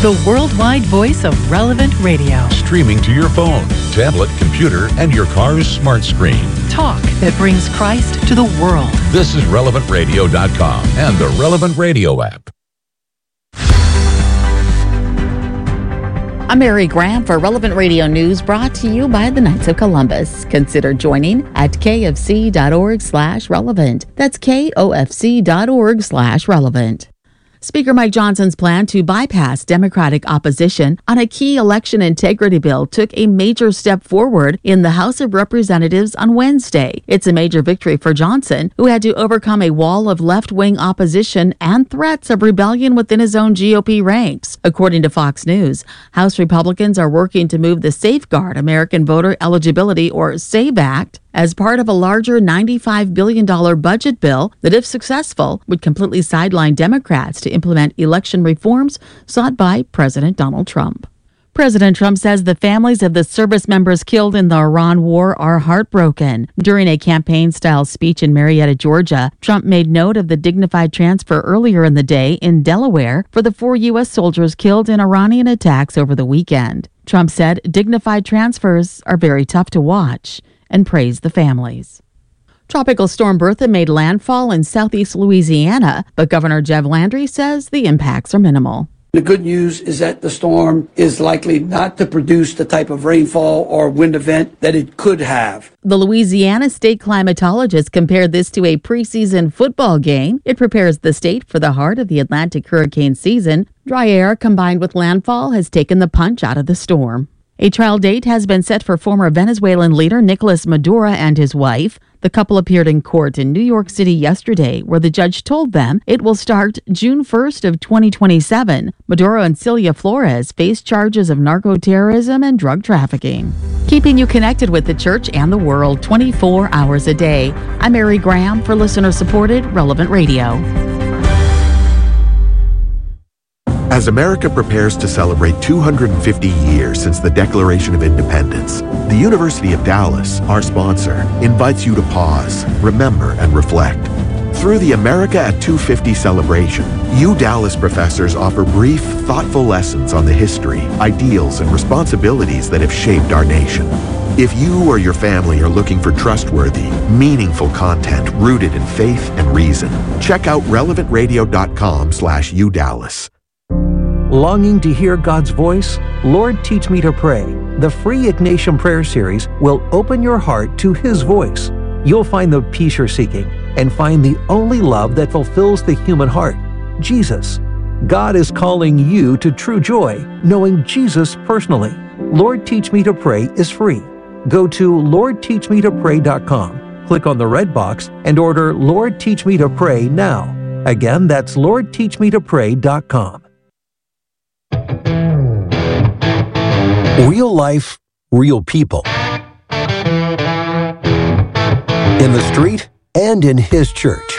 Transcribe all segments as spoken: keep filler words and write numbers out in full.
the worldwide voice of Relevant Radio. Streaming to your phone, tablet, computer, and your car's smart screen. Talk that brings Christ to the world. This is relevant radio dot com and the Relevant Radio app. I'm Mary Graham for Relevant Radio News, brought to you by the Knights of Columbus. Consider joining at kfc.org slash relevant. That's kofc.org slash relevant. Speaker Mike Johnson's plan to bypass Democratic opposition on a key election integrity bill took a major step forward in the House of Representatives on Wednesday. It's a major victory for Johnson, who had to overcome a wall of left-wing opposition and threats of rebellion within his own G O P ranks. According to Fox News, House Republicans are working to move the Safeguard American Voter Eligibility, or SAVE Act, as part of a larger ninety-five billion dollars budget bill that, if successful, would completely sideline Democrats to implement election reforms sought by President Donald Trump. President Trump says the families of the service members killed in the Iran war are heartbroken. During a campaign-style speech in Marietta, Georgia, Trump made note of the dignified transfer earlier in the day in Delaware for the four U S soldiers killed in Iranian attacks over the weekend. Trump said dignified transfers are very tough to watch and praised the families. Tropical Storm Bertha made landfall in southeast Louisiana, but Governor Jeff Landry says the impacts are minimal. The good news is that the storm is likely not to produce the type of rainfall or wind event that it could have. The Louisiana state climatologist compared this to a preseason football game. It prepares the state for the heart of the Atlantic hurricane season. Dry air combined with landfall has taken the punch out of the storm. A trial date has been set for former Venezuelan leader Nicolas Maduro and his wife. The couple appeared in court in New York City yesterday, where the judge told them it will start June first of twenty twenty-seven. Maduro and Celia Flores face charges of narco-terrorism and drug trafficking. Keeping you connected with the church and the world twenty-four hours a day. I'm Mary Graham for listener-supported Relevant Radio. As America prepares to celebrate two hundred fifty years since the Declaration of Independence, the University of Dallas, our sponsor, invites you to pause, remember, and reflect. Through the America at two fifty celebration, U Dallas professors offer brief, thoughtful lessons on the history, ideals, and responsibilities that have shaped our nation. If you or your family are looking for trustworthy, meaningful content rooted in faith and reason, check out relevant radio dot com slash U Dallas. Longing to hear God's voice? Lord, Teach Me to Pray. The free Ignatian Prayer Series will open your heart to His voice. You'll find the peace you're seeking and find the only love that fulfills the human heart, Jesus. God is calling you to true joy, knowing Jesus personally. Lord, Teach Me to Pray is free. Go to lord teach me to pray dot com, click on the red box, and order Lord, Teach Me to Pray now. Again, that's lord teach me to pray dot com. Real life, real people. In the street and in His church.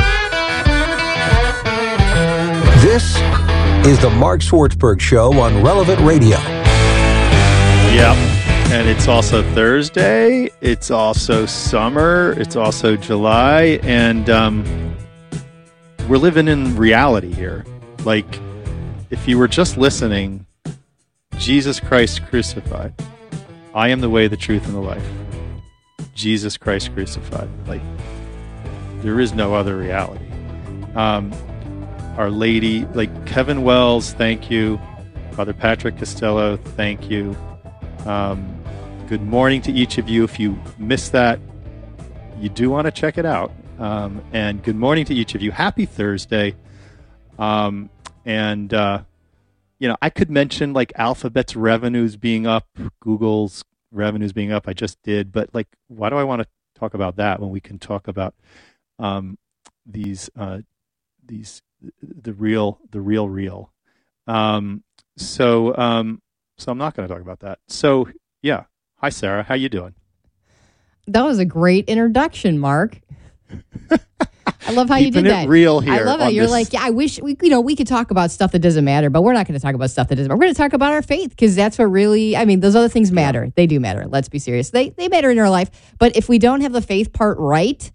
This is the Mark Swartzberg Show on Relevant Radio. Yep, and it's also Thursday, it's also summer, it's also July, and um, we're living in reality here. Like, if you were just listening, Jesus Christ crucified. I am the way, the truth, and the life. Jesus Christ crucified. Like, there is no other reality. Um, Our Lady, like Kevin Wells, thank you. Father Patrick Costello, thank you. Um, good morning to each of you. If you missed that, you do want to check it out. Um, and good morning to each of you. Happy Thursday. Um, and, uh, you know, I could mention like Alphabet's revenues being up, Google's revenues being up. I just did. But like, why do I want to talk about that when we can talk about um, these, uh, these, the real, the real, real. Um, so, um, so I'm not going to talk about that. So yeah. Hi, Sarah. How you doing? That was a great introduction, Mark. I love how Keeping you did it that. real here. I love it. You're this. like, yeah, I wish we, you know, we could talk about stuff that doesn't matter, but we're not going to talk about stuff that doesn't matter. We're going to talk about our faith because that's what really, I mean, those other things matter. Yeah. They do matter. Let's be serious. They they matter in our life. But if we don't have the faith part right,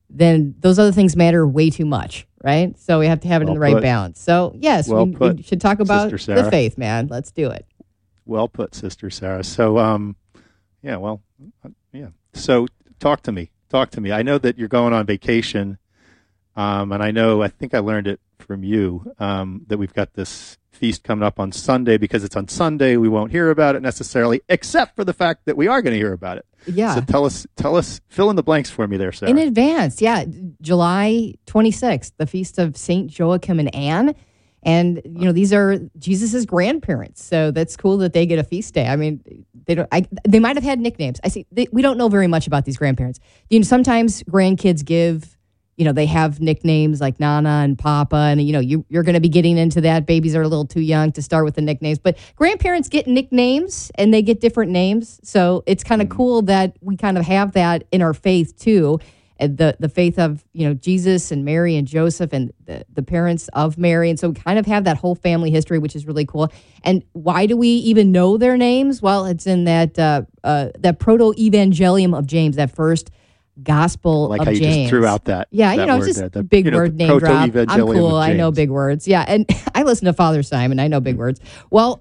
then those other things matter way too much, right? So we have to have it Well in the right put. balance. So yes, Well we, put, we should talk about Sister Sarah. the faith, man. Let's do it. Well put, Sister Sarah. So, um, yeah, well, uh, yeah. So talk to me. Talk to me. I know that you're going on vacation, um, and I know, I think I learned it from you, um, that we've got this feast coming up on Sunday. Because it's on Sunday, we won't hear about it necessarily, except for the fact that we are going to hear about it. Yeah. So tell us, tell us, fill in the blanks for me there, Sarah. In advance, yeah. July twenty-sixth, the feast of Saint Joachim and Anne. And, you know, these are Jesus's grandparents. So that's cool that they get a feast day. I mean, they don't, I, they might have had nicknames. I see. They, we don't know very much about these grandparents. You know, sometimes grandkids give, you know, they have nicknames like Nana and Papa. And, you know, you, you're going to be getting into that. Babies are a little too young to start with the nicknames. But grandparents get nicknames and they get different names. So it's kind of cool that we kind of have that in our faith, too. And the the faith of, you know, Jesus and Mary and Joseph and the, the parents of Mary. And so we kind of have that whole family history, which is really cool. And why do we even know their names? Well, it's in that uh, uh, that proto-evangelium of James, that first gospel like of how you James. just threw out that Yeah, that you know, word just there, the, big you know, word the name drop. I'm proto-evangelium cool. of I know James. big words. Yeah, and I listen to Father Simon. I know big words. Well,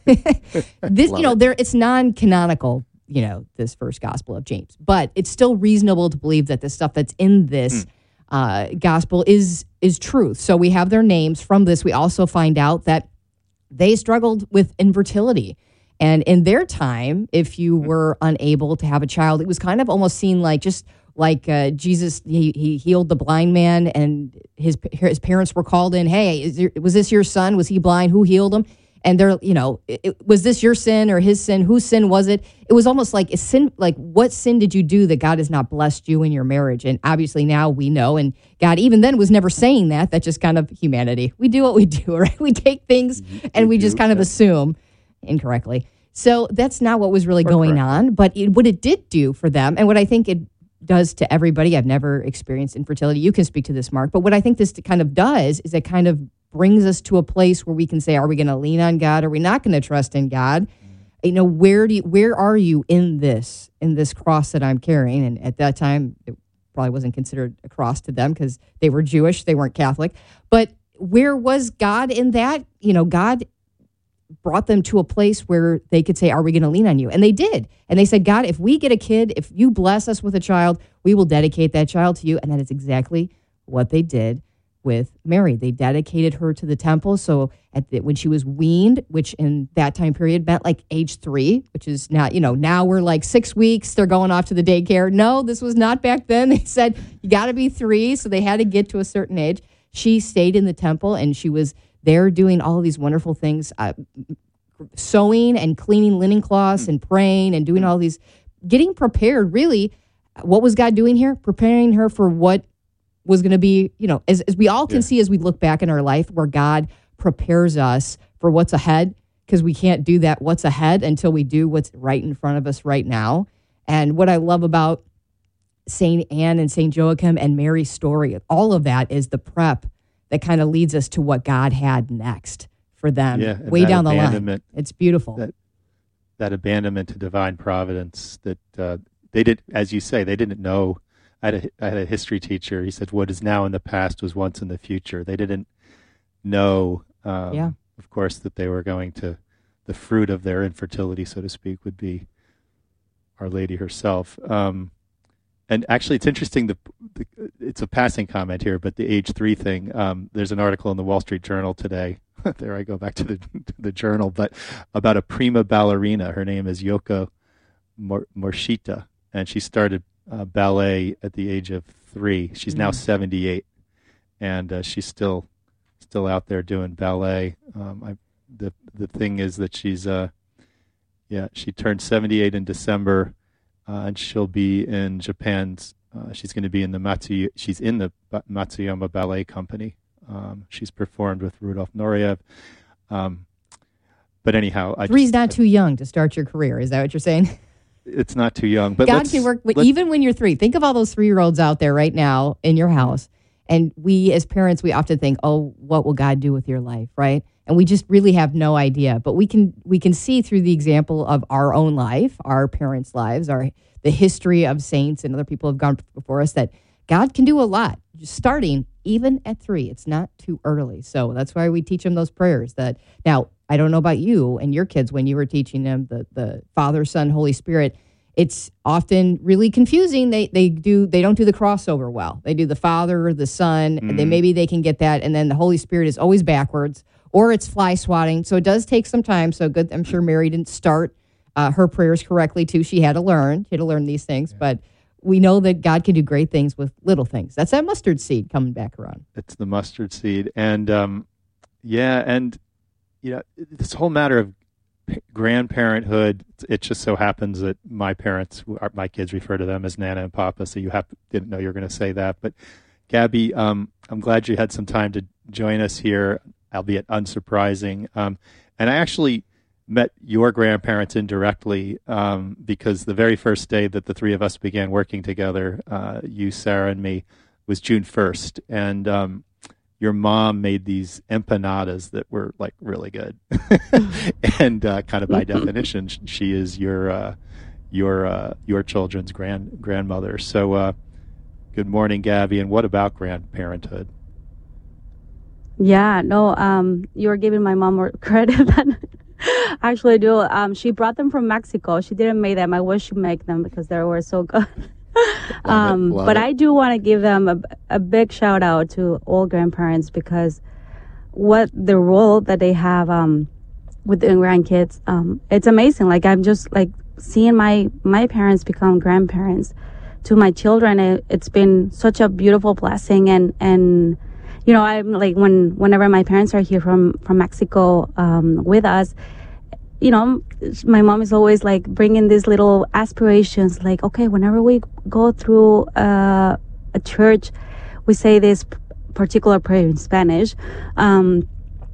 this, you know, there it's non-canonical, you know, this first gospel of James, but it's still reasonable to believe that the stuff that's in this Hmm. uh, gospel is is truth. So we have their names from this. We also find out that they struggled with infertility. And in their time, if you were unable to have a child, it was kind of almost seen like just like uh, Jesus, he, he healed the blind man and his his parents were called in. Hey, is there, was this your son? Was he blind? Who healed him? And they're, you know, it, it, was this your sin or his sin? Whose sin was it? It was almost like a sin. Like, what sin did you do that God has not blessed you in your marriage? And obviously now we know. And God even then was never saying that. That's just kind of humanity. We do what we do, right? We take things and we just kind of assume incorrectly. So that's not what was really Or going correct. on. But it, what it did do for them, and what I think it does to everybody, I've never experienced infertility. You can speak to this, Mark. But what I think this kind of does is it kind of brings us to a place where we can say, are we going to lean on God? Are we not going to trust in God? You know, where do you, where are you in this, in this cross that I'm carrying? And at that time, it probably wasn't considered a cross to them because they were Jewish. They weren't Catholic. But where was God in that? You know, God brought them to a place where they could say, are we going to lean on you? And they did. And they said, God, if we get a kid, if you bless us with a child, we will dedicate that child to you. And that is exactly what they did with Mary. They dedicated her to the temple. So at the, when she was weaned, which in that time period meant like age three, which is not, you know, now we're like six weeks, they're going off to the daycare. No, this was not back then. They said, you got to be three. So they had to get to a certain age. She stayed in the temple and she was there doing all of these wonderful things, uh, sewing and cleaning linen cloths and praying and doing all these, getting prepared. Really, what was God doing here? Preparing her for what was going to be, you know, as, as we all can Yeah. see as we look back in our life, where God prepares us for what's ahead, because we can't do that what's ahead until we do what's right in front of us right now. And what I love about Saint Anne and Saint Joachim and Mary's story, all of that is the prep that kind of leads us to what God had next for them, Yeah, and way that down the line. abandonment- It's beautiful. that that abandonment to divine providence that uh, they did, as you say, they didn't know. I had, a, I had a history teacher. He said, what is now in the past was once in the future. They didn't know, um, Yeah. of course, that they were going to, the fruit of their infertility, so to speak, would be Our Lady herself. Um, and actually, it's interesting, the, the, it's a passing comment here, but the age three thing, um, there's an article in the Wall Street Journal today. There I go back to the, to the journal, but about a prima ballerina. Her name is Yoko Mor- Morishita, and she started uh, ballet at the age of three. She's now seventy-eight, and uh, she's still still out there doing ballet. Um, I, the the thing is that she's uh, yeah, she turned seventy-eight in December, uh, and she'll be in Japan's. Uh, she's going to be in the Matsu. She's in the ba- Matsuyama Ballet Company. Um, she's performed with Rudolf Nureyev. Um, but anyhow, I Three's just, not too young to start your career. Is that what you're saying? It's not too young. But God let's- can work, let's- even when you're three. Think of all those three-year-olds out there right now in your house. And we, as parents, we often think, oh, what will God do with your life, right? And we just really have no idea. But we can we can see through the example of our own life, our parents' lives, our the history of saints and other people who have gone before us, that God can do a lot, starting even at three. It's not too early. So that's why we teach them those prayers. That now, I don't know about you and your kids when you were teaching them the, the Father, Son, Holy Spirit. It's often really confusing. They they do they don't do the crossover well. They do the Father, the Son, mm. and then maybe they can get that, and then the Holy Spirit is always backwards, or it's fly swatting. So it does take some time. So good. I'm sure Mary didn't start uh, her prayers correctly too. She had to learn. She had to learn these things, yeah. But we know that God can do great things with little things. That's that mustard seed coming back around. It's the mustard seed, and um, yeah, and you know this whole matter of grandparenthood. It just so happens that my parents, my kids, refer to them as Nana and Papa. So you have didn't know you were going to say that, but Gabby, um, I'm glad you had some time to join us here, albeit unsurprising. Um, and I actually met your grandparents indirectly um, because the very first day that the three of us began working together, uh, you, Sarah, and me, was June first, and um, your mom made these empanadas that were like really good, and uh, kind of by definition, she is your uh, your uh, your children's grand grandmother. So, uh, good morning, Gabby. And what about grandparenthood? Yeah, no, um, you were giving my mom more credit than I actually do. Um, she brought them from Mexico. She didn't make them. I wish she make them because they were so good. um, but it. I do want to give them a, a big shout out to all grandparents because what the role that they have um, with the grandkids, um, it's amazing. Like I'm just like seeing my my parents become grandparents to my children. It, it's been such a beautiful blessing, and and you know I'm like when whenever my parents are here from from Mexico um, with us. You know, my mom is always like bringing these little aspirations, like, okay, whenever we go through uh, a church, we say this p- particular prayer in Spanish. Um,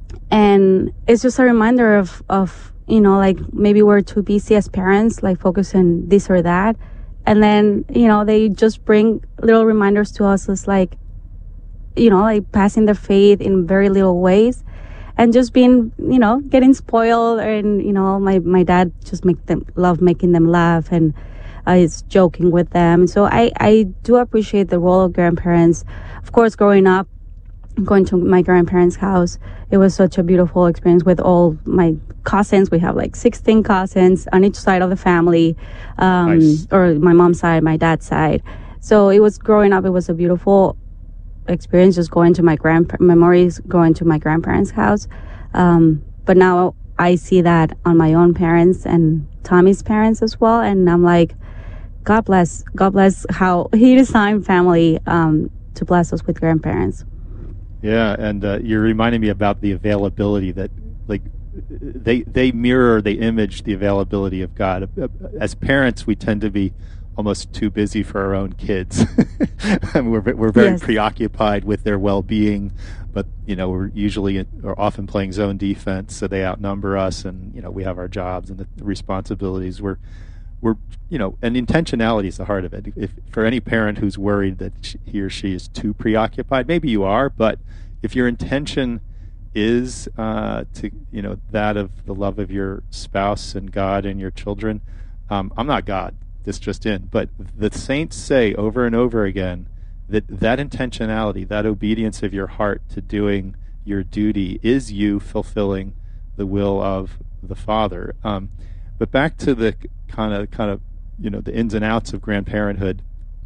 and it's just a reminder of, of, you know, like maybe we're too busy as parents, like focusing this or that. And then, you know, they just bring little reminders to us as like, you know, like passing the faith in very little ways. And just being, you know, getting spoiled, and you know, my, my dad just make them love making them laugh, and uh, is joking with them. So I, I do appreciate the role of grandparents. Of course, growing up, going to my grandparents' house, it was such a beautiful experience with all my cousins. We have like sixteen cousins on each side of the family, um, nice. Or my mom's side, my dad's side. So it was growing up. It was a beautiful experience just going to my grand memories going to my grandparents' house, um but now I see that on my own parents and Tommy's parents as well, and I'm like, God bless God bless how he designed family um to bless us with grandparents. Yeah, and uh, you're reminding me about the availability that like they they mirror, they image the availability of God. As parents, we tend to be almost too busy for our own kids. we're we're very yes. preoccupied with their well-being, but you know we're usually or often playing zone defense, so they outnumber us, and you know we have our jobs and the responsibilities. We're we're you know, and intentionality is the heart of it. If for any parent who's worried that she, he or she is too preoccupied, maybe you are, but if your intention is uh, to you know that of the love of your spouse and God and your children, um, I'm not God. This just in, but the saints say over and over again that that intentionality, that obedience of your heart to doing your duty is you fulfilling the will of the Father. Um, but back to the kind of, kind of, you know, the ins and outs of grandparenthood.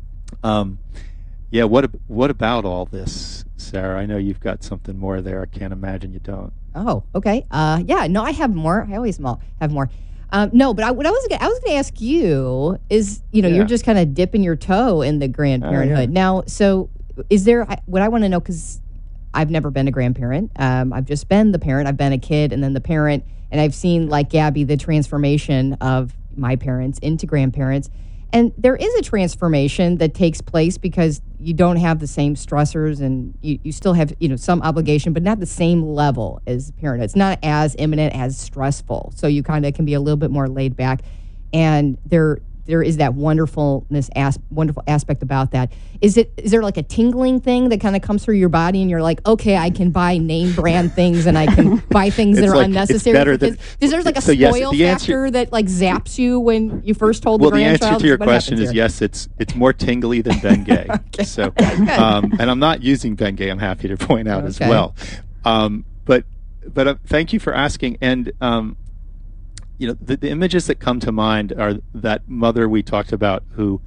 Um, yeah, what what about all this, Sarah? I know you've got something more there. I can't imagine you don't. Oh, okay. Uh, yeah, no, I have more. I always have more. Um, no, but I, what I was gonna, I was going to ask you is, you know, yeah. you're just kind of dipping your toe in the grandparenthood. Uh, yeah. Now, so is there, what I want to know, because I've never been a grandparent. Um, I've just been the parent. I've been a kid and then the parent. And I've seen, like Gabby, the transformation of my parents into grandparents. And there is a transformation that takes place because you don't have the same stressors and you, you still have, you know, some obligation, but not the same level as parenthood. It's not as imminent, as stressful. So you kind of can be a little bit more laid back. And there there is that wonderfulness, as, wonderful aspect about that. Is it? Is there like a tingling thing that kind of comes through your body, and you're like, okay, I can buy name brand things, and I can buy things that are like, unnecessary? It's better than, is there like a so spoil yes, the factor answer, that like zaps you when you first told well, the grandchild? Well, the answer to your what question is here? yes. It's it's more tingly than Bengay. okay. So, um, and I'm not using Bengay. I'm happy to point out okay. as well. Um, but but uh, thank you for asking. And um, you know, the, the images that come to mind are that mother we talked about who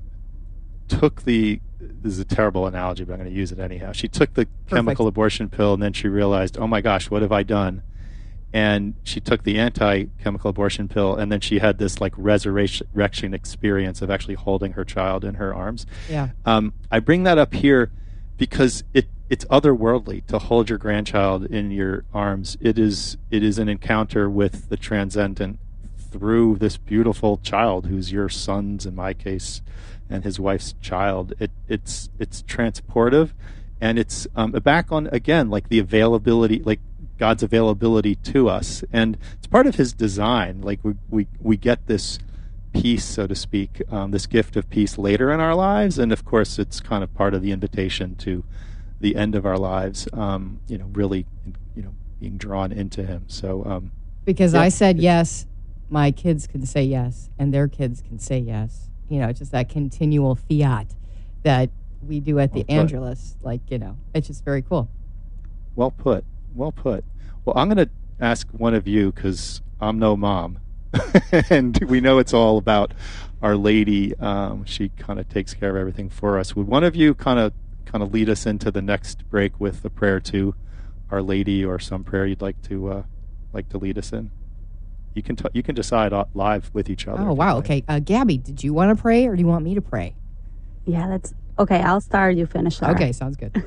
took the, this is a terrible analogy, but I'm going to use it anyhow. She took the Perfect. chemical abortion pill, and then she realized, oh my gosh, what have I done? And she took the anti-chemical abortion pill, and then she had this like resurrection experience of actually holding her child in her arms. Yeah. Um, I bring that up here because it it's otherworldly to hold your grandchild in your arms. It is it is an encounter with the transcendent through this beautiful child who's your son's, in my case, and his wife's child. It it's it's transportive, and it's um, back on again like the availability, like God's availability to us, and it's part of His design. Like we we we get this peace, so to speak, um, this gift of peace later in our lives, and of course, it's kind of part of the invitation to the end of our lives, um, you know, really, you know, being drawn into Him. So, um, because yeah, I said yes, my kids can say yes, and their kids can say yes. You know, just that continual fiat that we do at the well Angelus. Like, you know, it's just very cool. Well put. Well put. Well, I'm going to ask one of you because I'm no mom, and we know it's all about Our Lady. Um, she kind of takes care of everything for us. Would one of you kind of kind of lead us into the next break with a prayer to Our Lady, or some prayer you'd like to uh, like to lead us in? You can t- you can decide live with each other. Oh wow! Okay, uh, Gabby, did you want to pray, or do you want me to pray? Yeah, that's okay. I'll start. You finish. Laura. Okay, sounds good.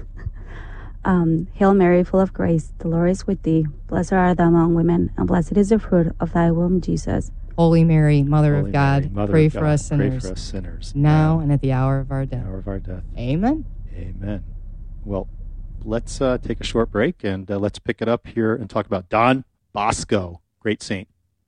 um, Hail Mary, full of grace, the Lord is with thee. Blessed art thou among women, and blessed is the fruit of thy womb, Jesus. Holy Mary, Mother Holy of God, Mary, Mother pray of for God, us sinners. Pray for us sinners now and at the hour of our the death. hour of our death. Amen. Amen. Well, let's uh, take a short break, and uh, let's pick it up here and talk about Don Bosco, great saint.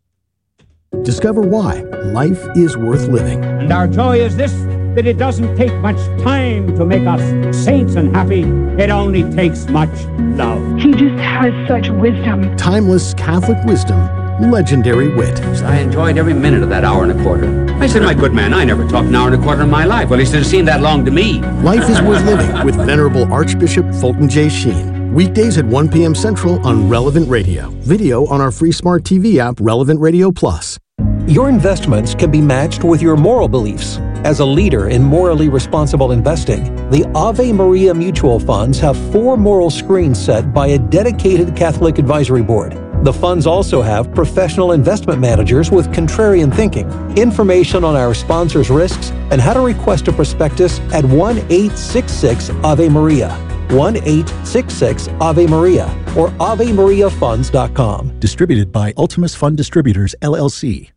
Discover why life is worth living. And our joy is this, that it doesn't take much time to make us saints and happy. It only takes much love. He just has such wisdom. Timeless Catholic wisdom, legendary wit. I enjoyed every minute of that hour and a quarter. I said, my good man, I never talked an hour and a quarter in my life. Well, he should have seemed that long to me. Life is worth living with Venerable Archbishop Fulton J. Sheen. Weekdays at one p.m. Central on Relevant Radio. Video on our free smart T V app, Relevant Radio Plus. Your investments can be matched with your moral beliefs. As a leader in morally responsible investing, the Ave Maria Mutual Funds have four moral screens set by a dedicated Catholic advisory board. The funds also have professional investment managers with contrarian thinking. Information on our sponsors' risks and how to request a prospectus at one eight six six Ave Maria, one eight six six Ave Maria, or ave maria funds dot com. Distributed by Ultimus Fund Distributors, L L C.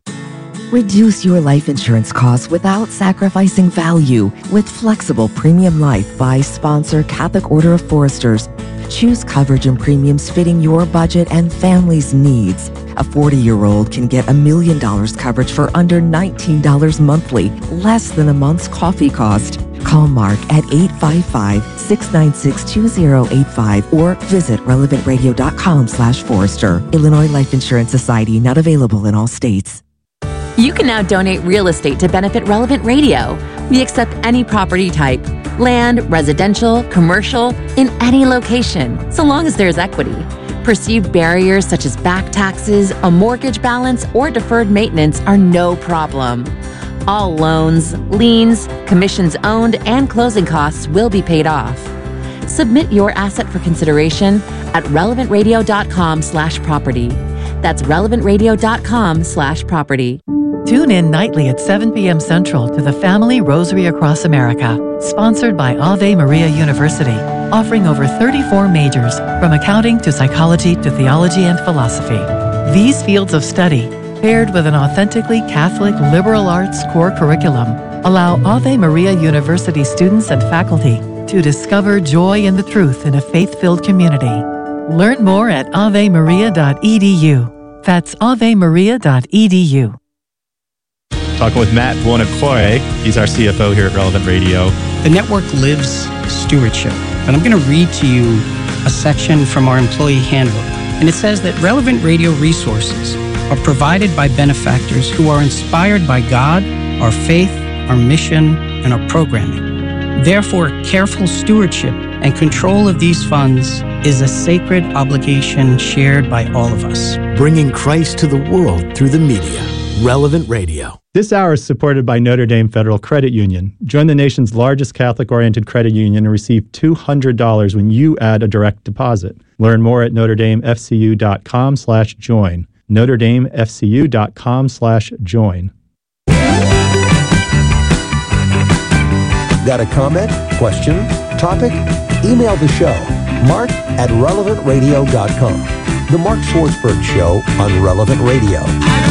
Reduce your life insurance costs without sacrificing value with Flexible Premium Life by sponsor Catholic Order of Foresters. Choose coverage and premiums fitting your budget and family's needs. A forty-year-old can get a million dollars coverage for under nineteen dollars monthly, less than a month's coffee cost. Call Mark at eight five five, six nine six, two zero eight five or visit relevant radio dot com slash Forester. Illinois Life Insurance Society, not available in all states. You can now donate real estate to benefit Relevant Radio. We accept any property type, land, residential, commercial, in any location, so long as there's equity. Perceived barriers such as back taxes, a mortgage balance, or deferred maintenance are no problem. All loans, liens, commissions owned, and closing costs will be paid off. Submit your asset for consideration at relevant radio dot com slash property. That's relevant radio dot com slash property. Tune in nightly at seven p.m. Central to the Family Rosary Across America, sponsored by Ave Maria University, offering over thirty-four majors, from accounting to psychology to theology and philosophy. These fields of study, paired with an authentically Catholic liberal arts core curriculum, allow Ave Maria University students and faculty to discover joy in the truth in a faith-filled community. Learn more at ave maria dot e d u. That's ave maria dot e d u. Talking with Matt Buonocore. He's our C F O here at Relevant Radio. The network lives stewardship. And I'm going to read to you a section from our employee handbook. And it says that Relevant Radio resources are provided by benefactors who are inspired by God, our faith, our mission, and our programming. Therefore, careful stewardship and control of these funds is a sacred obligation shared by all of us. Bringing Christ to the world through the media. Relevant Radio. This hour is supported by Notre Dame Federal Credit Union. Join the nation's largest Catholic-oriented credit union and receive two hundred dollars when you add a direct deposit. Learn more at notredamefcu.com slash join. notredamefcu.com slash join. Got a comment, question, topic? Email the show, mark at relevant radio dot com. The Mark Swartzberg Show on Relevant Radio.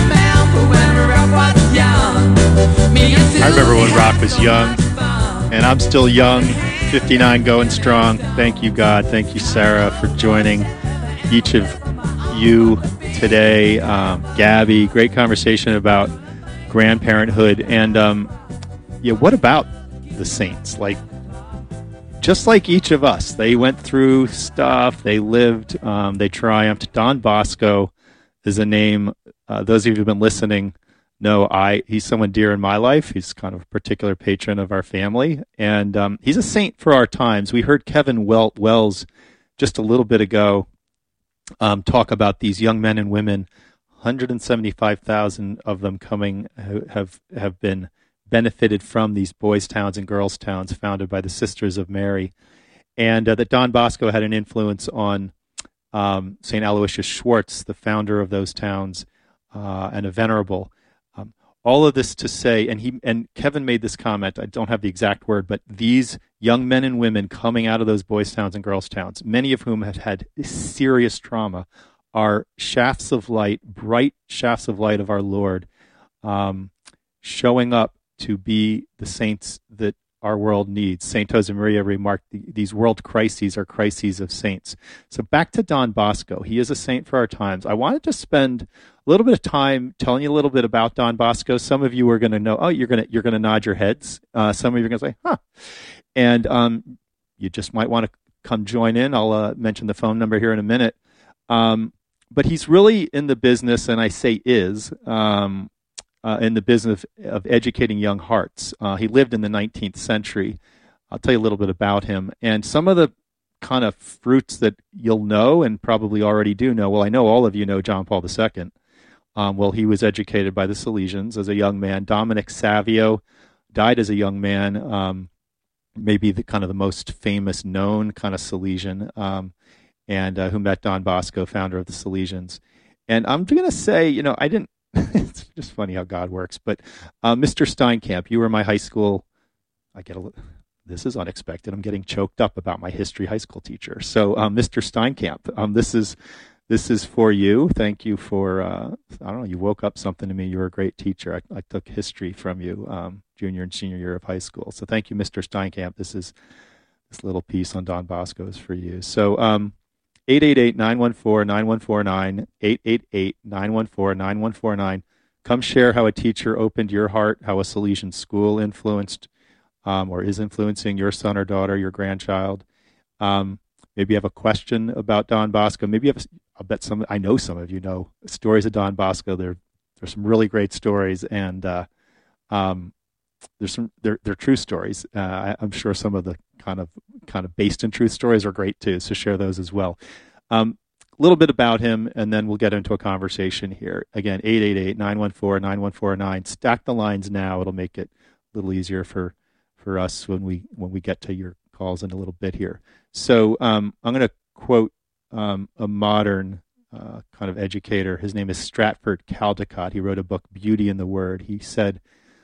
I remember when rock was young, and I'm still young, fifty-nine going strong. Thank you, God. Thank you, Sarah, for joining each of you today. Um, Gabby, great conversation about grandparenthood. And um, yeah, what about the saints? Like, just like each of us, they went through stuff, they lived, um, they triumphed. Don Bosco is a name, uh, those of you who've been listening know I he's someone dear in my life. He's kind of a particular patron of our family, and um, he's a saint for our times. We heard Kevin Wel- Wells just a little bit ago um, talk about these young men and women, one hundred seventy-five thousand of them coming who have, have been benefited from these boys' towns and girls' towns founded by the Sisters of Mary, and uh, that Don Bosco had an influence on um, Saint Aloysius Schwartz, the founder of those towns, uh, and a venerable. Um, all of this to say, and he and Kevin made this comment, I don't have the exact word, but these young men and women coming out of those boys' towns and girls' towns, many of whom had had serious trauma, are shafts of light, bright shafts of light of our Lord, um, showing up to be the saints that our world needs. Saint Josemaria remarked, these world crises are crises of saints. So back to Don Bosco. He is a saint for our times. I wanted to spend a little bit of time telling you a little bit about Don Bosco. Some of you are going to know, oh, you're going to you're going to nod your heads. Uh, some of you are going to say, huh. And um, you just might want to come join in. I'll uh, mention the phone number here in a minute. Um, but he's really in the business, and I say is, um, Uh, in the business of educating young hearts. Uh, he lived in the nineteenth century. I'll tell you a little bit about him. And some of the kind of fruits that you'll know and probably already do know, well, I know all of you know John Paul the Second. Um, well, he was educated by the Salesians as a young man. Dominic Savio died as a young man, um, maybe the kind of the most famous known kind of Salesian, um, and uh, who met Don Bosco, founder of the Salesians. And I'm going to say, you know, I didn't, it's just funny how God works. But uh, Mister Steinkamp, you were my high school. I get a little. This is unexpected. I'm getting choked up about my history high school teacher. So, um, Mister Steinkamp, um, this is this is for you. Thank you for. Uh, I don't know. You woke up something to me. You were a great teacher. I, I took history from you, um, junior and senior year of high school. So, thank you, Mister Steinkamp. This is this little piece on Don Bosco is for you. So. Um, eight eight eight, nine one four, nine one four nine, eight eight eight, nine one four, nine one four nine. Come share how a teacher opened your heart, how a Salesian school influenced um, or is influencing your son or daughter, your grandchild. Um, maybe you have a question about Don Bosco. Maybe you have, I'll bet some, I know some of you know stories of Don Bosco. There, there's some really great stories, and uh, um, there's some, they're, they're true stories. Uh, I, I'm sure some of the kind of kind of based in truth stories are great too, so share those as well. Um, a little bit about him, and then we'll get into a conversation here. Again, eight eight eight, nine one four, nine one four nine. Stack the lines now. It'll make it a little easier for, for us when we when we get to your calls in a little bit here. So um, I'm going to quote um, a modern uh, kind of educator. His name is Stratford Caldecott. He wrote a book, Beauty in the Word. He said,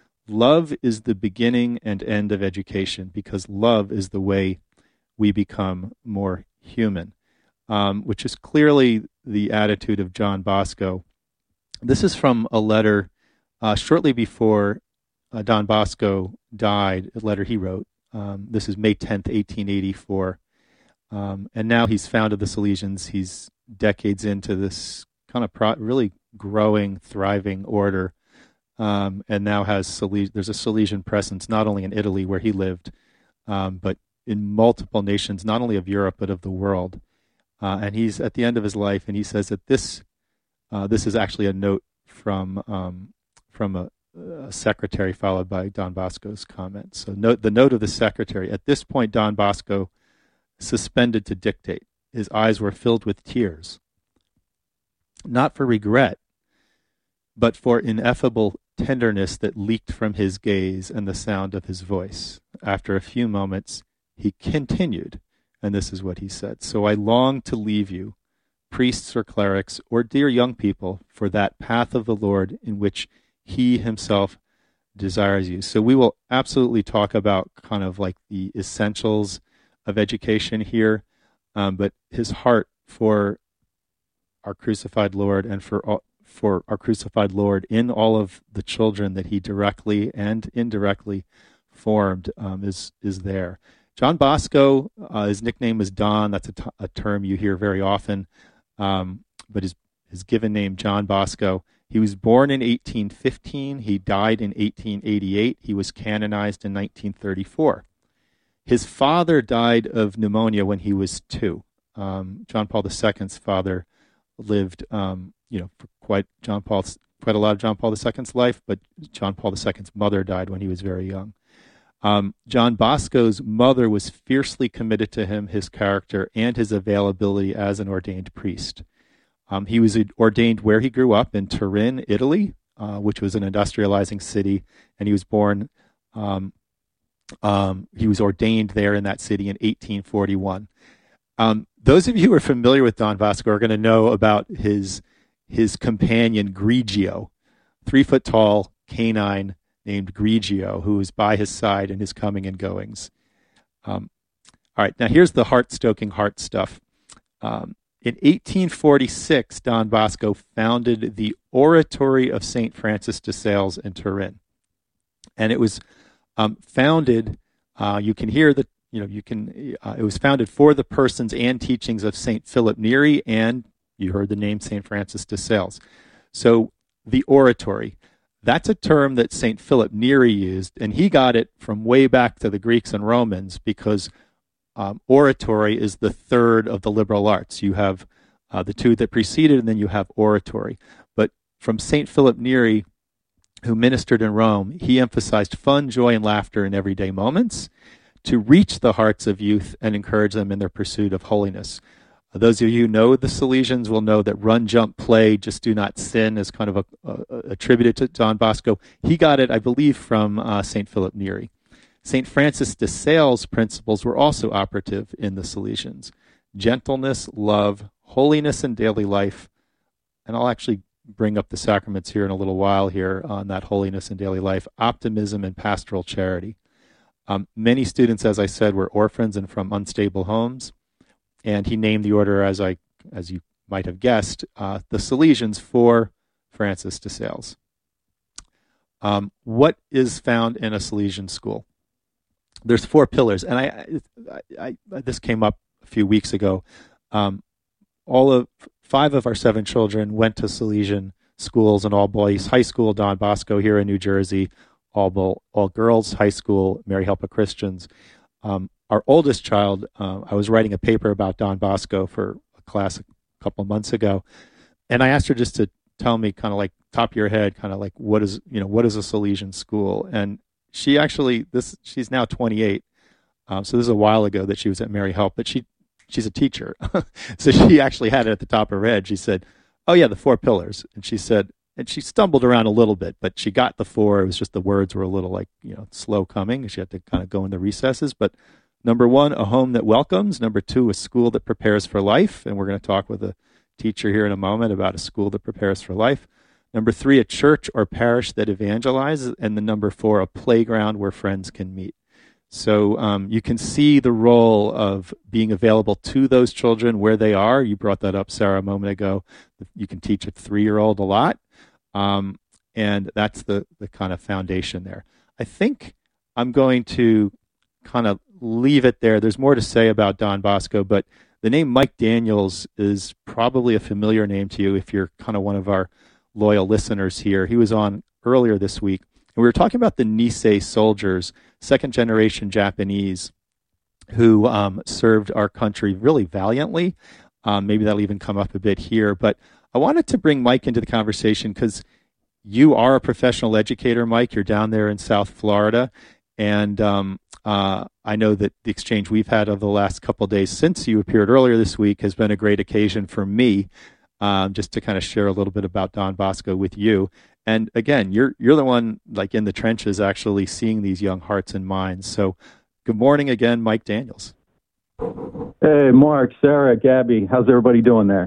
"Love is the beginning and end of education because love is the way we become more human," um, which is clearly the attitude of John Bosco. This is from a letter uh, shortly before uh, Don Bosco died, a letter he wrote. Um, this is May tenth, eighteen eighty-four. Um, and now he's founded the Salesians. He's decades into this kind of pro- really growing, thriving order. um, and now has Sale- there's a Salesian presence not only in Italy where he lived, um, but in multiple nations, not only of Europe but of the world. Uh, and he's at the end of his life, and he says that this uh, this is actually a note from um, from a, a secretary, followed by Don Bosco's comment. So note the note of the secretary. At this point, Don Bosco suspended to dictate. His eyes were filled with tears, not for regret, but for ineffable tenderness that leaked from his gaze and the sound of his voice. After a few moments, he continued, and this is what he said: "So I long to leave you, priests or clerics, or dear young people, for that path of the Lord in which he himself desires you." So we will absolutely talk about kind of like the essentials of education here, um, but his heart for our crucified Lord and for all, for our crucified Lord in all of the children that he directly and indirectly formed um, is is there. John Bosco, uh, his nickname is Don. That's a, t- a term you hear very often, um, but his his given name, John Bosco. He was born in eighteen fifteen. He died in eighteen eighty-eight. He was canonized in nineteen thirty-four. His father died of pneumonia when he was two. Um, John Paul the Second's father lived, um, you know, for quite John Paul's quite a lot of John Paul the Second's life, but John Paul the Second's mother died when he was very young. Um, John Bosco's mother was fiercely committed to him, his character, and his availability as an ordained priest. Um, he was ordained where he grew up, in Turin, Italy, uh, which was an industrializing city, and he was born. Um, um, he was ordained there in that city in eighteen forty-one. Um, those of you who are familiar with Don Bosco are going to know about his his companion Grigio, three foot tall canine named Grigio, who was by his side in his coming and goings. Um, all right, now here's the heart-stoking heart stuff. Um, in eighteen forty-six, Don Bosco founded the Oratory of Saint Francis de Sales in Turin, and it was um, founded. Uh, you can hear that. You know, you can. Uh, it was founded for the persons and teachings of Saint Philip Neri, and you heard the name Saint Francis de Sales. So the oratory. That's a term that Saint Philip Neri used, and he got it from way back to the Greeks and Romans because um, oratory is the third of the liberal arts. You have uh, the two that preceded, and then you have oratory. But from Saint Philip Neri, who ministered in Rome, he emphasized fun, joy, and laughter in everyday moments to reach the hearts of youth and encourage them in their pursuit of holiness. Those of you who know the Salesians will know that run, jump, play, just do not sin is kind of a, a, attributed to Don Bosco. He got it, I believe, from uh, Saint Philip Neri. Saint Francis de Sales' principles were also operative in the Salesians. Gentleness, love, holiness in daily life, and I'll actually bring up the sacraments here in a little while here on that holiness in daily life, optimism and pastoral charity. Um, many students, as I said, were orphans and from unstable homes. And he named the order, as I, as you might have guessed, uh, the Salesians for Francis de Sales. Um, what is found in a Salesian school? There's four pillars, and I, I, I this came up a few weeks ago. Um, all of five of our seven children went to Salesian schools, an all-boys high school, Don Bosco here in New Jersey, all all girls high school, Mary Helpa Christians. Um, Our oldest child, uh, I was writing a paper about Don Bosco for a class a couple of months ago, and I asked her just to tell me, kind of like top of your head, kind of like what is you know what is a Salesian school, and she actually this she's now twenty-eight, um, so this is a while ago that she was at Mary Help, but she she's a teacher, so she actually had it at the top of her head. She said, "Oh yeah, the four pillars," and she said, and she stumbled around a little bit, but she got the four. It was just the words were a little like you know slow coming. She had to kind of go in the recesses, but. Number one, a home that welcomes. Number two, a school that prepares for life. And we're going to talk with a teacher here in a moment about a school that prepares for life. Number three, a church or parish that evangelizes. And the number four, a playground where friends can meet. So um, you can see the role of being available to those children where they are. You brought that up, Sarah, a moment ago. You can teach a three-year-old a lot. Um, and that's the, the kind of foundation there. I think I'm going to kind of leave it there. There's more to say about Don Bosco, but the name Mike Daniels is probably a familiar name to you if you're kind of one of our loyal listeners here. He was on earlier this week, and we were talking about the Nisei soldiers, second-generation Japanese, who um, served our country really valiantly. Um, maybe that'll even come up a bit here. But I wanted to bring Mike into the conversation because you are a professional educator, Mike. You're down there in South Florida. And um, uh, I know that the exchange we've had over the last couple of days since you appeared earlier this week has been a great occasion for me um, just to kind of share a little bit about Don Bosco with you. And again, you're you're the one like in the trenches actually seeing these young hearts and minds. So good morning again, Mike Daniels. Hey, Mark, Sarah, Gabby, how's everybody doing there?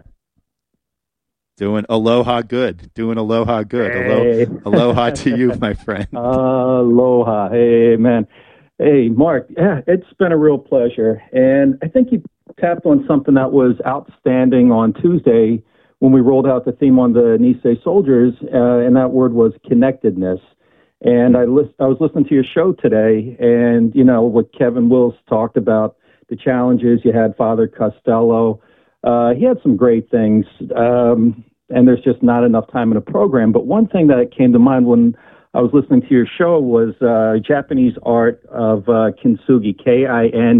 Doing aloha good. Doing aloha good. Hey. Alo- aloha to you, my friend. Aloha. Hey, man. Hey, Mark, yeah, it's been a real pleasure. And I think you tapped on something that was outstanding on Tuesday when we rolled out the theme on the Nisei soldiers, uh, and that word was connectedness. And I, list- I was listening to your show today, and, you know, what Kevin Wills talked about, the challenges. You had Father Costello. Uh, he had some great things, um, and there's just not enough time in the program. But one thing that came to mind when I was listening to your show was uh, Japanese art of uh, kintsugi, K I N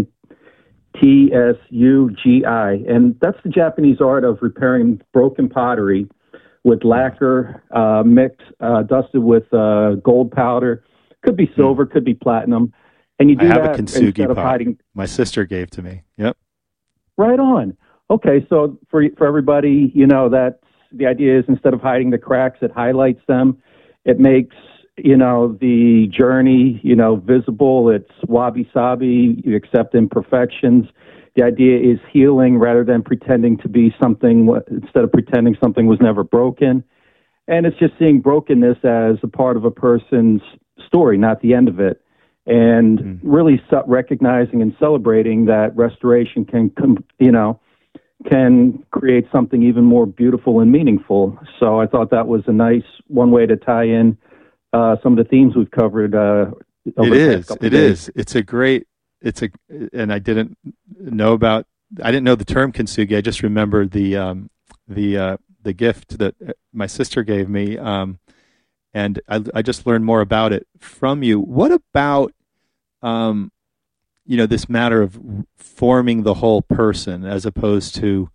T S U G I. And that's the Japanese art of repairing broken pottery with lacquer uh, mixed, uh, dusted with uh, gold powder. Could be silver, could be platinum. And you do I have that a kintsugi instead of pot. hiding. My sister gave to me. Yep. Right on. Okay, so for for everybody, you know, that's the idea is instead of hiding the cracks, it highlights them. It makes, you know, the journey, you know, visible. It's wabi-sabi. You accept imperfections. The idea is healing rather than pretending to be something, instead of pretending something was never broken. And it's just seeing brokenness as a part of a person's story, not the end of it. And mm. really recognizing and celebrating that restoration can, you know, can create something even more beautiful and meaningful. So I thought that was a nice one way to tie in uh, some of the themes we've covered. Uh, over it the is. It days. is. It's a great. It's a. And I didn't know about. I didn't know the term kintsugi. I just remembered the um, the uh, the gift that my sister gave me, um, and I, I just learned more about it from you. What about um, you know, this matter of forming the whole person as opposed to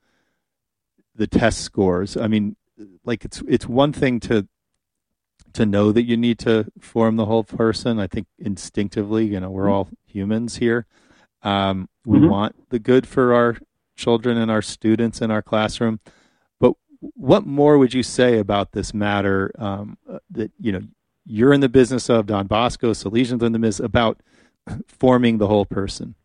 the test scores? I mean, like it's it's one thing to to know that you need to form the whole person. I think instinctively, you know, we're all humans here. Um, we mm-hmm. want the good for our children and our students in our classroom. But what more would you say about this matter um, that, you know, you're in the business of, Don Bosco, Salesians in the business, about forming the whole person?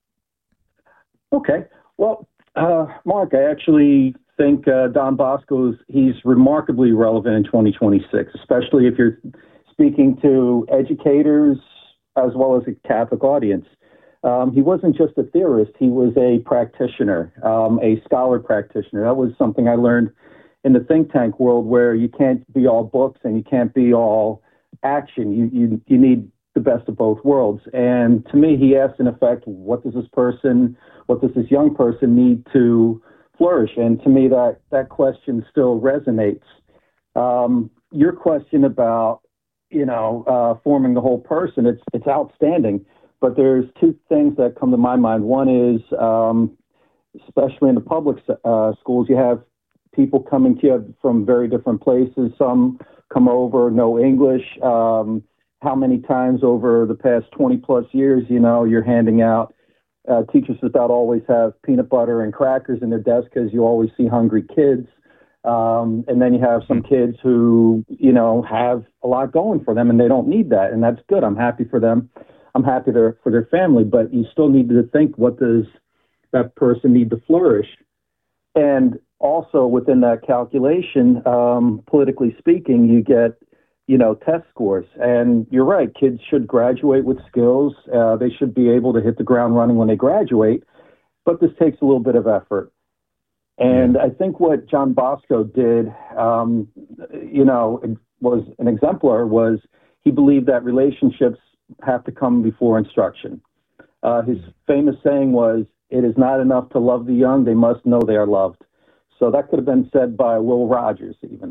Okay. Well, uh, Mark, I actually think uh, Don Bosco's, he's remarkably relevant in twenty twenty-six, especially if you're speaking to educators as well as a Catholic audience. Um, he wasn't just a theorist, he was a practitioner, um, a scholar practitioner. That was something I learned in the think tank world, where you can't be all books and you can't be all action. You, you, you need the best of both worlds. And to me, he asked, in effect, what does this person, what does this young person need to flourish? And to me, that, that question still resonates. Um, your question about, you know, uh, forming the whole person, it's, it's outstanding. But there's two things that come to my mind. One is, um, especially in the public uh, schools, you have people coming to you from very different places. Some come over, know English. Um, how many times over the past twenty plus years, you know, you're handing out, uh, teachers about always have peanut butter and crackers in their desk because you always see hungry kids. Um, and then you have some kids who, you know, have a lot going for them and they don't need that. And that's good. I'm happy for them. I'm happy for their family, but you still need to think, what does that person need to flourish? And also within that calculation, um, politically speaking, you get, you know, test scores. And you're right, kids should graduate with skills. Uh, they should be able to hit the ground running when they graduate, but this takes a little bit of effort. And I think what John Bosco did, um, you know, was an exemplar, was he believed that relationships have to come before instruction. Uh, his famous saying was, "It is not enough to love the young, they must know they are loved." So that could have been said by Will Rogers even.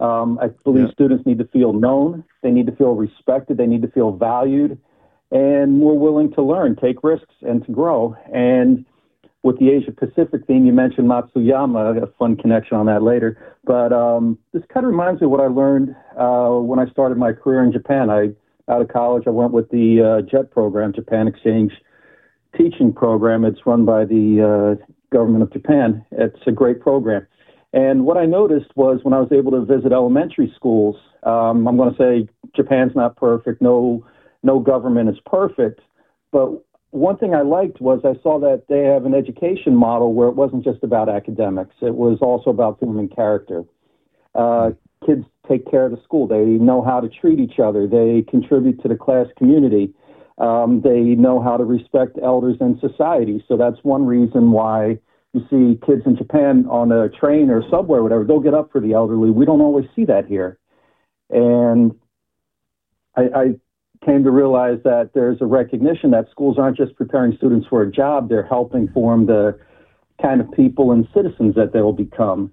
Um, I believe Yeah. students need to feel known. They need to feel respected. They need to feel valued and more willing to learn, take risks, and to grow. And with the Asia Pacific theme, you mentioned Matsuyama, a fun connection on that later. But um, this kind of reminds me of what I learned uh, when I started my career in Japan. I, out of college, I went with the uh, JET program, Japan Exchange Teaching Program. It's run by the uh, government of Japan. It's a great program. And what I noticed was when I was able to visit elementary schools, um, I'm going to say Japan's not perfect. No, no government is perfect. But one thing I liked was I saw that they have an education model where it wasn't just about academics. It was also about forming character. Uh, kids take care of the school. They know how to treat each other. They contribute to the class community. Um, they know how to respect elders in society. So that's one reason why you see kids in Japan on a train or subway or whatever, they'll get up for the elderly. We don't always see that here. And I, I came to realize that there's a recognition that schools aren't just preparing students for a job, they're helping form the kind of people and citizens that they will become.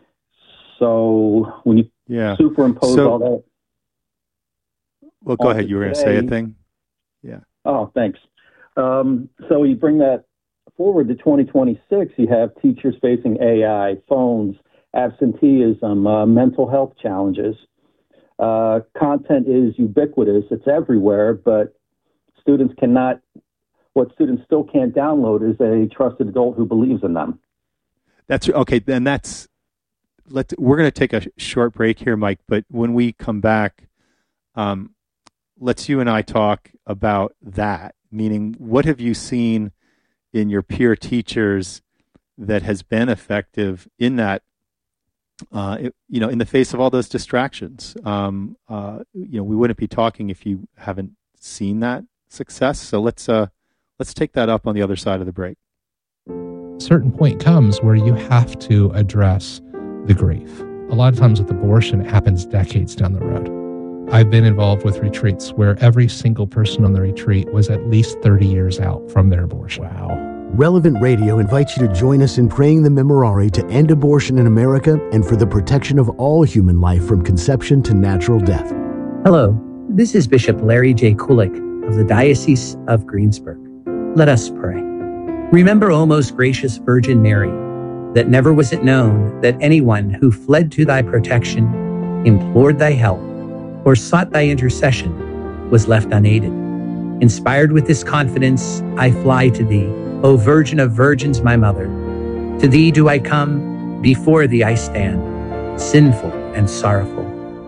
So when you yeah. superimpose so, all that. Well, go ahead. You were going to say a thing? Yeah. Oh, thanks. Um, so you bring that forward to twenty twenty-six, you have teachers facing A I, phones, absenteeism, uh, mental health challenges. Uh, content is ubiquitous. It's everywhere, but students cannot, what students still can't download is a trusted adult who believes in them. That's okay. Then that's, let's, we're going to take a short break here, Mike, but when we come back, um, let's you and I talk about that, meaning what have you seen in your peer teachers that has been effective in that, uh, it, you know, in the face of all those distractions. Um, uh, you know, we wouldn't be talking if you haven't seen that success. So let's uh, let's take that up on the other side of the break. A certain point comes where you have to address the grief. A lot of times with abortion, it happens decades down the road. I've been involved with retreats where every single person on the retreat was at least thirty years out from their abortion. Wow. Relevant Radio invites you to join us in praying the Memorare to end abortion in America and for the protection of all human life from conception to natural death. Hello, this is Bishop Larry J. Kulik of the Diocese of Greensburg. Let us pray. Remember, O most gracious Virgin Mary, that never was it known that anyone who fled to thy protection, implored thy help, or sought thy intercession was left unaided. Inspired with this confidence, I fly to thee, O Virgin of Virgins, my mother. To thee do I come, before thee I stand, sinful and sorrowful.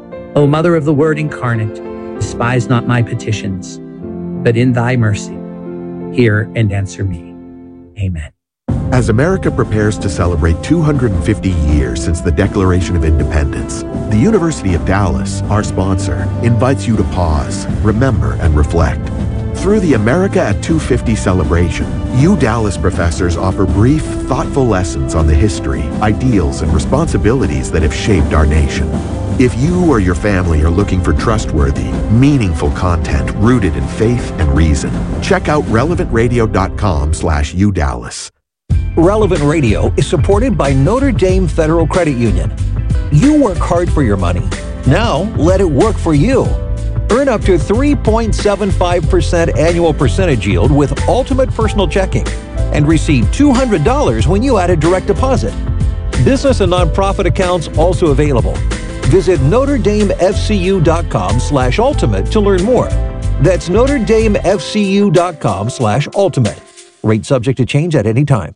O Mother of the Word incarnate, despise not my petitions, but in thy mercy, hear and answer me. Amen. As America prepares to celebrate two hundred fifty years since the Declaration of Independence, the University of Dallas, our sponsor, invites you to pause, remember, and reflect. Through the America at two fifty celebration, U Dallas professors offer brief, thoughtful lessons on the history, ideals, and responsibilities that have shaped our nation. If you or your family are looking for trustworthy, meaningful content rooted in faith and reason, check out relevant radio dot com slash U Dallas. Relevant Radio is supported by Notre Dame Federal Credit Union. You work hard for your money. Now let it work for you. Earn up to three point seven five percent annual percentage yield with Ultimate Personal Checking and receive two hundred dollars when you add a direct deposit. Business and nonprofit accounts also available. Visit Notre Dame F C U dot com slash ultimate to learn more. That's Notre Dame F C U dot com slash ultimate. Rate subject to change at any time.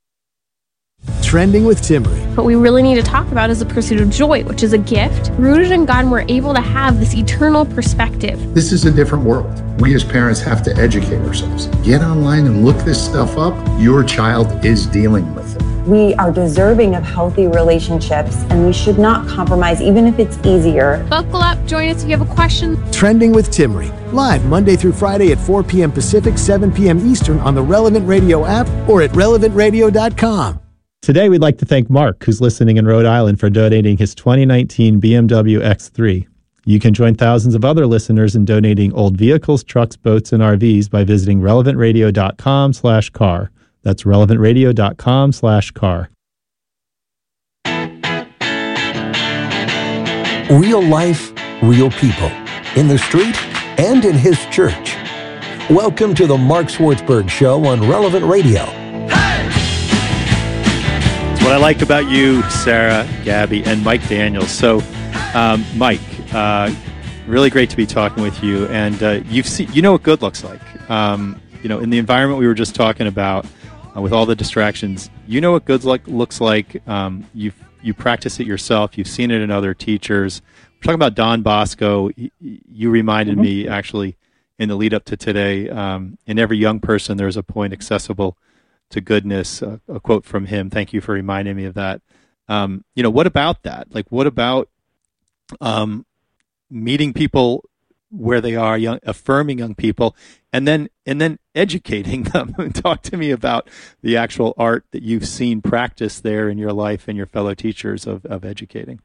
Trending with Timmery. What we really need to talk about is the pursuit of joy, which is a gift rooted in God, and we're able to have this eternal perspective. This is a different world. We as parents have to educate ourselves. Get online and look this stuff up. Your child is dealing with it. We are deserving of healthy relationships, and we should not compromise, even if it's easier. Buckle up, join us if you have a question. Trending with Timmery, live Monday through Friday at four p.m. Pacific, seven p.m. Eastern on the Relevant Radio app or at relevant radio dot com. Today, we'd like to thank Mark, who's listening in Rhode Island, for donating his twenty nineteen B M W X three. You can join thousands of other listeners in donating old vehicles, trucks, boats, and R Vs by visiting relevant radio dot com slash car. That's relevant radio dot com slash car. Real life, real people, in the street and in his church. Welcome to the Mark Swartzberg Show on Relevant Radio. It's what I like about you, Sarah, Gabby, and Mike Daniels. So, um, Mike, uh, really great to be talking with you. And uh, you've seen, you know what good looks like. Um, you know, in the environment we were just talking about, uh, with all the distractions, you know what good like, looks like. Um, you you practice it yourself. You've seen it in other teachers. We're talking about Don Bosco. You reminded mm-hmm. me, actually, in the lead up to today, um, in every young person, there's a point accessible to goodness, uh, a quote from him. Thank you for reminding me of that. Um, you know, what about that? Like, what about um, meeting people where they are, young, affirming young people, and then and then educating them? Talk to me about the actual art that you've seen practiced there in your life and your fellow teachers of, of educating.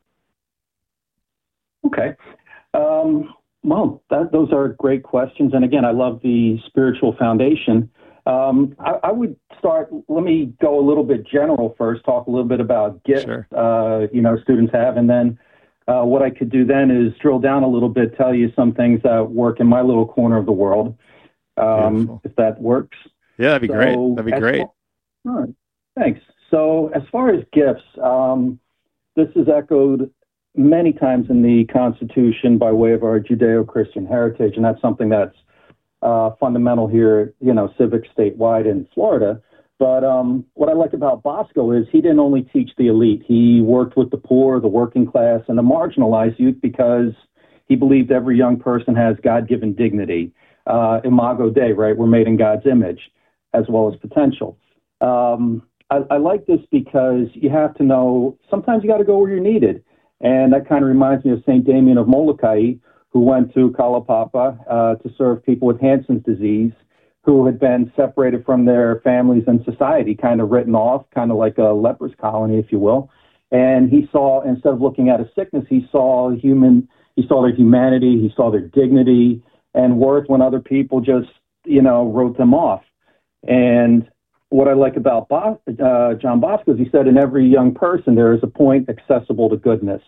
Okay. Um, Well, that, those are great questions. And again, I love the spiritual foundation. Um, I, I would start, let me go a little bit general first, talk a little bit about gifts, sure. uh, you know, students have. And then uh, what I could do then is drill down a little bit, tell you some things that work in my little corner of the world, um, if that works. Yeah, that'd be so, great. That'd be great. Far, all right. Thanks. So as far as gifts, um, this is echoed many times in the Constitution by way of our Judeo-Christian heritage, and that's something that's uh, fundamental here, you know, civic statewide in Florida. But um, what I like about Bosco is he didn't only teach the elite. He worked with the poor, the working class, and the marginalized youth because he believed every young person has God-given dignity. Uh, Imago Dei, right? We're made in God's image as well as potential. Um, I, I like this because you have to know sometimes you got to go where you're needed. And that kind of reminds me of Saint Damien of Molokai, who went to Kalaupapa uh, to serve people with Hansen's disease, who had been separated from their families and society, kind of written off, kind of like a leper's colony, if you will. And he saw, instead of looking at a sickness, he saw human, he saw their humanity, he saw their dignity and worth when other people just, you know, wrote them off. And what I like about Bo- uh, John Bosco is he said in every young person there is a point accessible to goodness.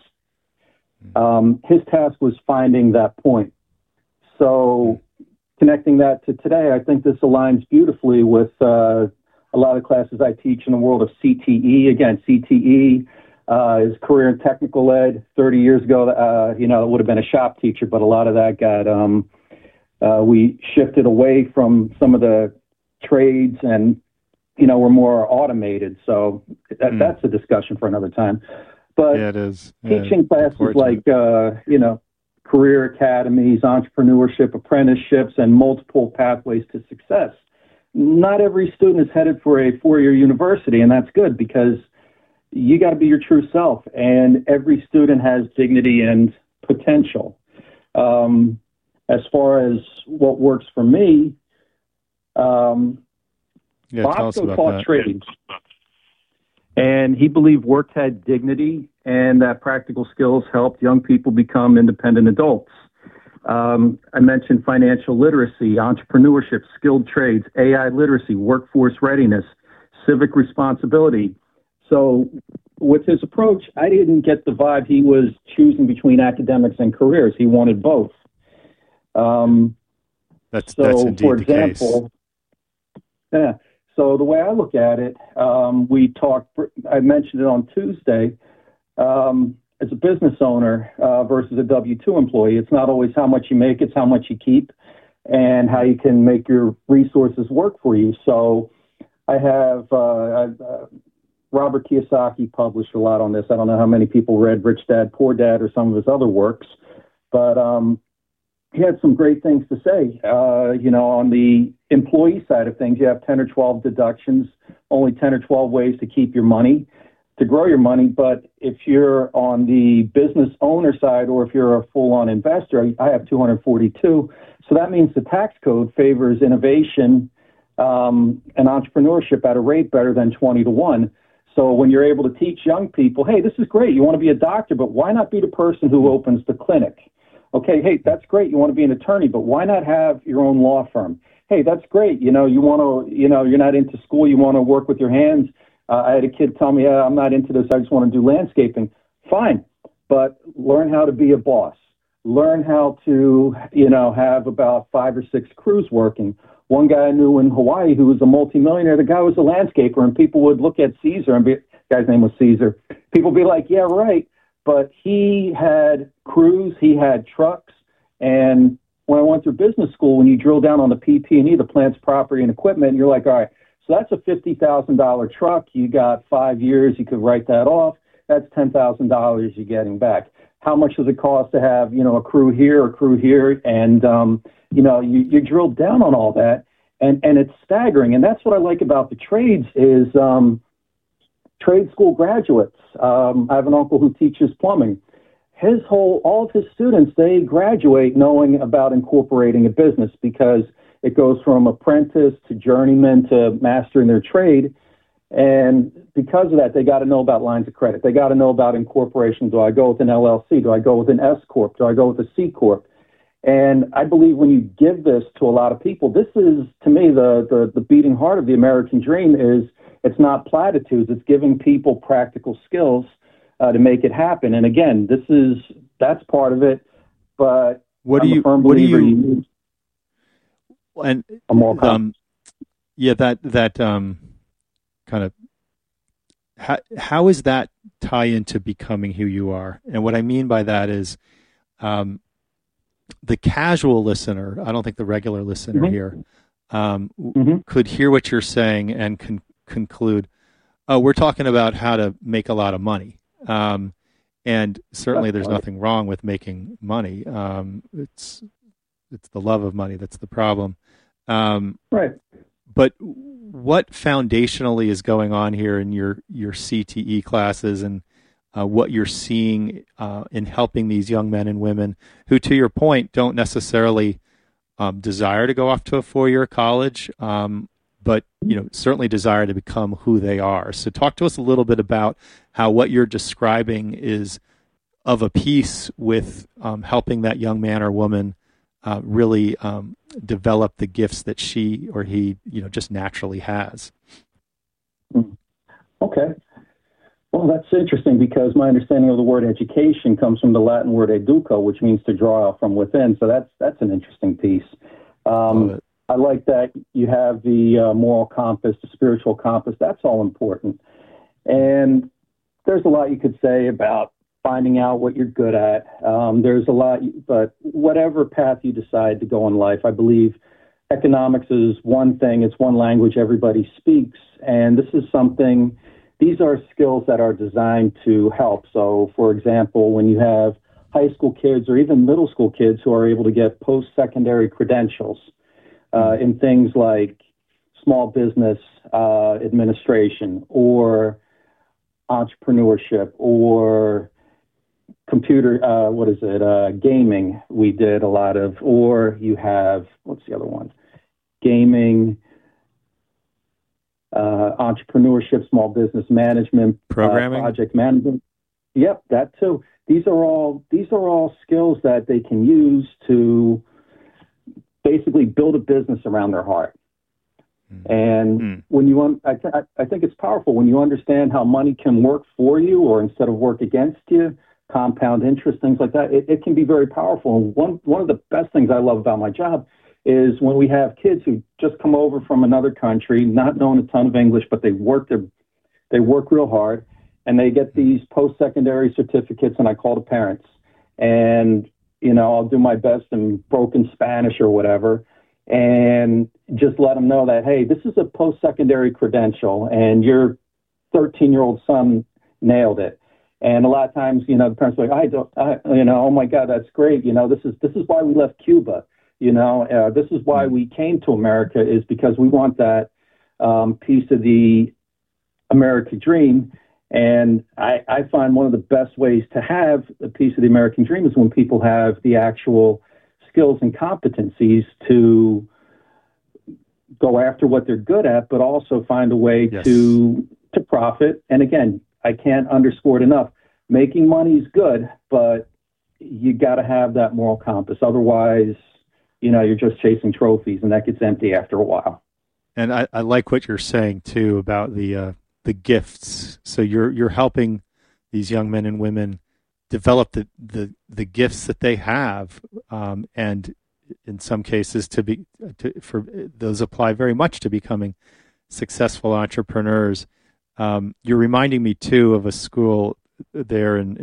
Um, his task was finding that point. So connecting that to today, I think this aligns beautifully with uh, a lot of classes I teach in the world of C T E. Again, C T E uh, is career and technical ed. thirty years ago, uh, you know, it would have been a shop teacher, but a lot of that got, um, uh, we shifted away from some of the trades and you know, we're more automated. So that, mm. that's a discussion for another time. But yeah, it is. Teaching yeah, classes like, uh, you know, career academies, entrepreneurship, apprenticeships, and multiple pathways to success. Not every student is headed for a four-year university, and that's good because you got to be your true self. And every student has dignity and potential. Um, as far as what works for me, um, Yeah, Bosco taught trades, and he believed work had dignity and that practical skills helped young people become independent adults. Um, I mentioned financial literacy, entrepreneurship, skilled trades, A I literacy, workforce readiness, civic responsibility. So with his approach, I didn't get the vibe he was choosing between academics and careers. He wanted both. Um, that's, so, that's indeed for the example, case. Yeah. So the way I look at it, um, we talked, I mentioned it on Tuesday, um, as a business owner uh, versus a W two employee, it's not always how much you make, it's how much you keep and how you can make your resources work for you. So I have, uh, I've, uh, Robert Kiyosaki published a lot on this. I don't know how many people read Rich Dad, Poor Dad or some of his other works, but um, he had some great things to say. Uh, you know, on the employee side of things, you have ten or twelve deductions, only ten or twelve ways to keep your money, to grow your money. But if you're on the business owner side or if you're a full-on investor, I have two hundred forty-two. So that means the tax code favors innovation um, and entrepreneurship at a rate better than twenty to one. So when you're able to teach young people, hey, this is great. You want to be a doctor, but why not be the person who opens the clinic? Okay, hey, that's great. You want to be an attorney, but why not have your own law firm? Hey, that's great. You know, you want to, you know, you're not into school. You want to work with your hands. Uh, I had a kid tell me, uh, I'm not into this. I just want to do landscaping. Fine. but learn how to be a boss. Learn how to, you know, have about five or six crews working. One guy I knew in Hawaii who was a multimillionaire, the guy was a landscaper, and people would look at Caesar, and be, the guy's name was Caesar. People would be like, yeah, right. But he had crews, he had trucks, and when I went through business school, when you drill down on the P P and E, the plant's property and equipment, you're like, all right, so that's a fifty thousand dollars truck. You got five years, you could write that off. That's ten thousand dollars you're getting back. How much does it cost to have, you know, a crew here, a crew here? And, um, you know, you, you drill down on all that, and, and it's staggering. And that's what I like about the trades is um, trade school graduates. Um, I have an uncle who teaches plumbing. His whole, all of his students, they graduate knowing about incorporating a business because it goes from apprentice to journeyman to mastering their trade. And because of that, they got to know about lines of credit. They got to know about incorporation. Do I go with an L L C? Do I go with an S Corp? Do I go with a C Corp? And I believe when you give this to a lot of people, this is, to me, the, the, the beating heart of the American dream is it's not platitudes. It's giving people practical skills uh, to make it happen. And again, this is, that's part of it. But what do I'm you, a firm what do believer you, you and, um, yeah, that, that, um, kind of how, how is that tie into becoming who you are? And what I mean by that is um, the casual listener, I don't think the regular listener mm-hmm. here um, mm-hmm. could hear what you're saying and con- conclude, oh, we're talking about how to make a lot of money. Um, and certainly that's there's funny. Nothing wrong with making money. Um, it's, it's the love of money that's the problem. Um, right. But what foundationally is going on here in your, your C T E classes and uh, what you're seeing uh, in helping these young men and women who, to your point, don't necessarily um, desire to go off to a four-year college, um, but you know certainly desire to become who they are. So talk to us a little bit about how what you're describing is of a piece with um, helping that young man or woman uh, really um, develop the gifts that she or he, you know, just naturally has. Okay. Well, that's interesting because my understanding of the word education comes from the Latin word educo, which means to draw out from within. So that's that's an interesting piece. Um, I like that you have the uh, moral compass, the spiritual compass. That's all important. And there's a lot you could say about finding out what you're good at. Um, there's a lot, but whatever path you decide to go in life, I believe economics is one thing. It's one language everybody speaks. And this is something, these are skills that are designed to help. So, for example, when you have high school kids or even middle school kids who are able to get post-secondary credentials uh, in things like small business uh, administration or entrepreneurship or computer, uh, what is it, uh, gaming we did a lot of, or you have, what's the other one? Gaming, uh, entrepreneurship, small business management, programming, uh, project management. Yep, that too. These are all these are all skills that they can use to basically build a business around their heart. Mm. And mm. when you, un- I, th- I think it's powerful when you understand how money can work for you or instead of work against you. Compound interest, things like that. It, it can be very powerful. And one one of the best things I love about my job is when we have kids who just come over from another country, not knowing a ton of English, but they work their, they work real hard, and they get these post-secondary certificates, and I call the parents. And, you know, I'll do my best in broken Spanish or whatever, and just let them know that, hey, this is a post-secondary credential, and your thirteen-year-old son nailed it. And a lot of times, you know, the parents are like, I don't, I, you know, oh my God, that's great. You know, this is, this is why we left Cuba. You know, uh, this is why we came to America, is because we want that um, piece of the American dream. And I, I find one of the best ways to have a piece of the American dream is when people have the actual skills and competencies to go after what they're good at, but also find a way yes. to, to profit. And again, I can't underscore it enough. Making money is good, but you got to have that moral compass. Otherwise, you know, you're just chasing trophies, and that gets empty after a while. And I, I like what you're saying too about the uh, the gifts. So you're you're helping these young men and women develop the, the, the gifts that they have, um, and in some cases to be to, for those apply very much to becoming successful entrepreneurs. Um, you're reminding me too of a school there in